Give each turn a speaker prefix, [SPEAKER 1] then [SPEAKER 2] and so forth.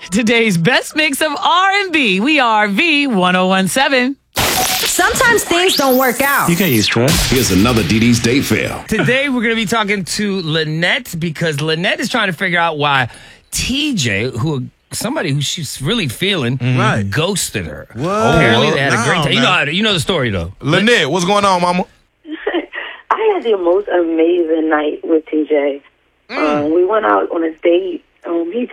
[SPEAKER 1] Today's best mix of R&B. We are V1017.
[SPEAKER 2] Sometimes things don't work out.
[SPEAKER 3] You get used to it.
[SPEAKER 4] Here's another DD's date fail.
[SPEAKER 5] Today, we're going to be talking to Lynette because Lynette is trying to figure out why TJ, somebody who she's really feeling, ghosted her.
[SPEAKER 6] Whoa.
[SPEAKER 5] Apparently, they had a great time. You know the story, though.
[SPEAKER 6] Lynette, what's going on, mama?
[SPEAKER 7] I had the most amazing night with TJ. We went out on a date. He